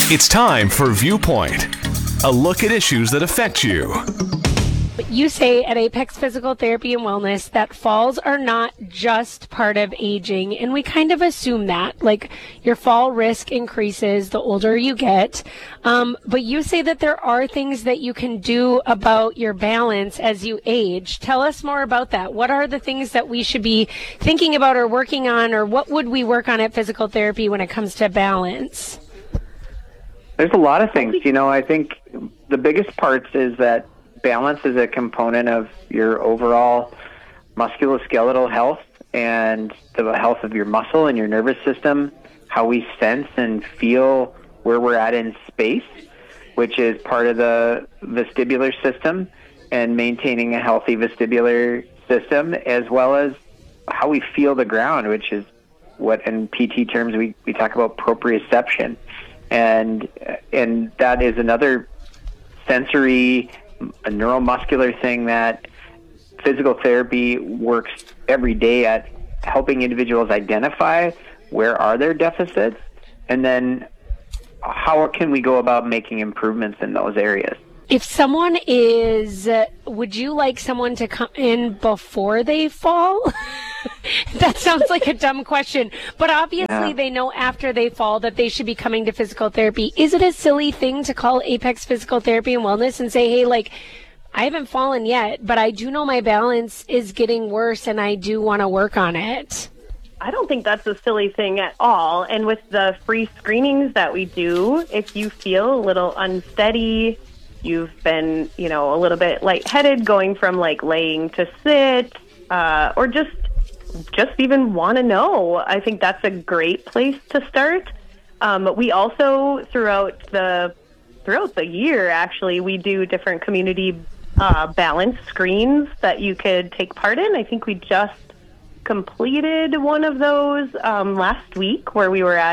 It's time for Viewpoint, a look at issues that affect you. You say at Apex Physical Therapy and Wellness that falls are not just part of aging, and we kind of assume that. Like, your fall risk increases the older you get, but you say that there are things that you can do about your balance as you age. Tell us more about that. What are the things that we should be thinking about or working on, or what would we work on at physical therapy when it comes to balance? There's a lot of things. I think the biggest parts is that balance is a component of your overall musculoskeletal health and the health of your muscle and your nervous system, how we sense and feel where we're at in space, which is part of the vestibular system, and maintaining a healthy vestibular system, as well as how we feel the ground, which is what in PT terms we talk about proprioception. And that is another sensory, a neuromuscular thing that physical therapy works every day at helping individuals identify where are their deficits, and then how can we go about making improvements in those areas. If someone would you like someone to come in before they fall? That sounds like a dumb question, but obviously they know after they fall that they should be coming to physical therapy. Is it a silly thing to call Apex Physical Therapy and Wellness and say, hey, I haven't fallen yet, but I do know my balance is getting worse and I do want to work on it? I don't think that's a silly thing at all. And with the free screenings that we do, if you feel a little unsteady, you've been, a little bit lightheaded going from laying to sit, or just even want to know, I think that's a great place to start. We also, throughout the year, actually, we do different community balance screens that you could take part in. I think we just completed one of those last week, where we were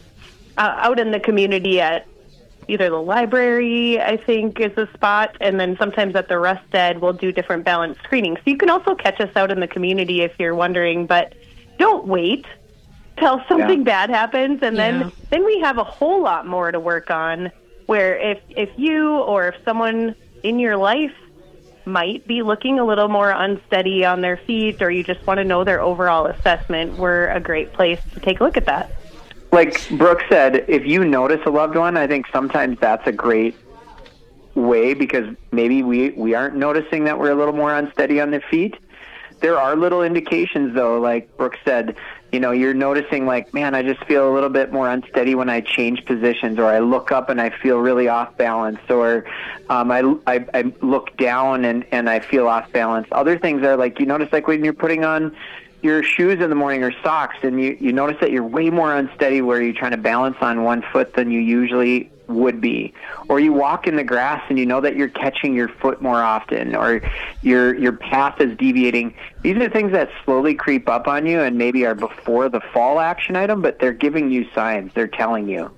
out in the community at either the library, I think, is a spot, and then sometimes at the Rest Ed, we'll do different balance screenings. So you can also catch us out in the community if you're wondering, but don't wait till something bad happens, and then we have a whole lot more to work on, where if you or if someone in your life might be looking a little more unsteady on their feet, or you just want to know their overall assessment, we're a great place to take a look at that. Like Brooke said, if you notice a loved one, I think sometimes that's a great way, because maybe we aren't noticing that we're a little more unsteady on their feet. There are little indications, though, like Brooke said, you're noticing man, I just feel a little bit more unsteady when I change positions, or I look up and I feel really off balance, or I look down and I feel off balance. Other things are you notice when you're putting on your shoes in the morning or socks, and you notice that you're way more unsteady where you're trying to balance on one foot than you usually would be. Or you walk in the grass and you know that you're catching your foot more often, or your path is deviating. These are things that slowly creep up on you and maybe are before the fall action item, but they're giving you signs. They're telling you.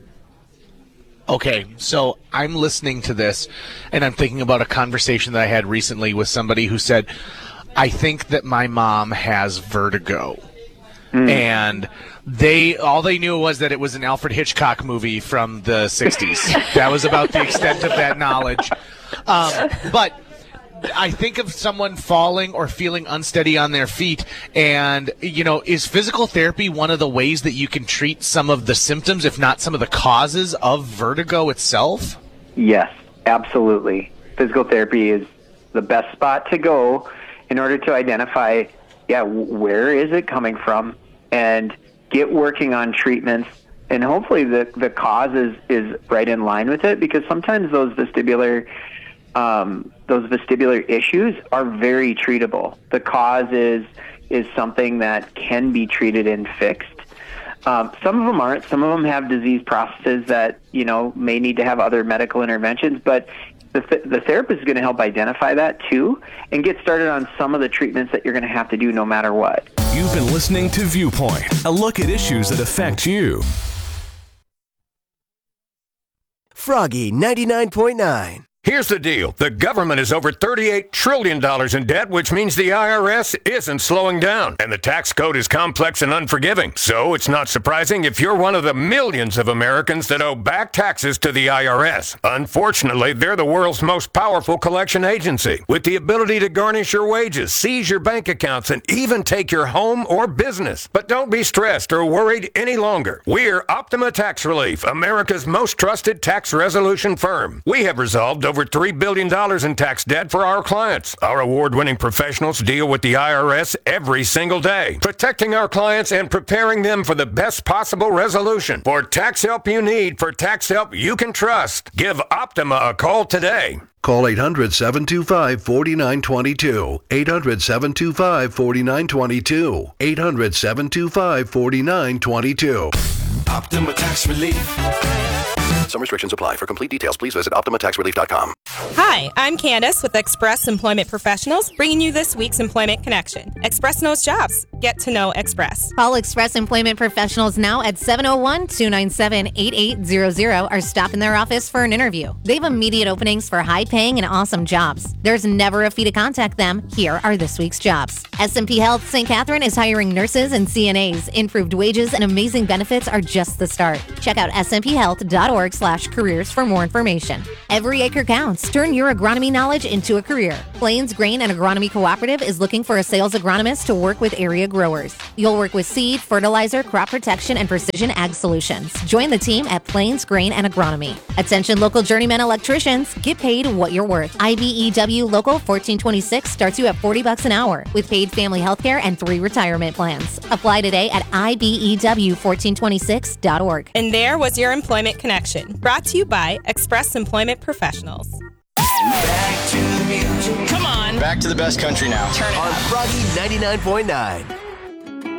Okay, so I'm listening to this, and I'm thinking about a conversation that I had recently with somebody who said, I think that my mom has vertigo. And all they knew was that it was an Alfred Hitchcock movie from the 60s. That was about the extent of that knowledge. But I think of someone falling or feeling unsteady on their feet, and, is physical therapy one of the ways that you can treat some of the symptoms, if not some of the causes of vertigo itself? Yes, absolutely. Physical therapy is the best spot to go in order to identify, where is it coming from, and get working on treatments. And hopefully the cause is right in line with it, because sometimes those vestibular issues are very treatable. The cause is something that can be treated and fixed. Some of them aren't. Some of them have disease processes that, may need to have other medical interventions, but the therapist is going to help identify that too and get started on some of the treatments that you're going to have to do no matter what. You've been listening to Viewpoint, a look at issues that affect you. Froggy 99.9. Here's the deal. The government is over $38 trillion in debt, which means the IRS isn't slowing down. And the tax code is complex and unforgiving. So it's not surprising if you're one of the millions of Americans that owe back taxes to the IRS. Unfortunately, they're the world's most powerful collection agency, with the ability to garnish your wages, seize your bank accounts, and even take your home or business. But don't be stressed or worried any longer. We're Optima Tax Relief, America's most trusted tax resolution firm. We have resolved over $3 billion in tax debt for our clients. Our award-winning professionals deal with the IRS every single day, protecting our clients and preparing them for the best possible resolution. For tax help you need, for tax help you can trust, give Optima a call today. Call 800-725-4922. 800-725-4922. 800-725-4922. Optima Tax Relief. Some restrictions apply. For complete details, please visit OptimaTaxRelief.com. Hi, I'm Candace with Express Employment Professionals, bringing you this week's Employment Connection. Express knows jobs. Get to know Express. Call Express Employment Professionals now at 701-297-8800 or stop in their office for an interview. They have immediate openings for high-paying and awesome jobs. There's never a fee to contact them. Here are this week's jobs. SMP Health St. Catherine is hiring nurses and CNAs. Improved wages and amazing benefits are just the start. Check out smphealth.org/careers for more information. Every acre counts. Turn your agronomy knowledge into a career. Plains Grain and Agronomy Cooperative is looking for a sales agronomist to work with area growers. You'll work with seed, fertilizer, crop protection, and precision ag solutions. Join the team at Plains Grain and Agronomy. Attention local journeyman electricians, get paid what you're worth. IBEW Local 1426 starts you at $40 an hour with paid family health care and 3 retirement plans. Apply today at IBEW1426.org. And there was your Employment Connection, brought to you by Express Employment Professionals. Back to the music. Come on. Back to the best country now. Turn it up. On Froggy 99.9.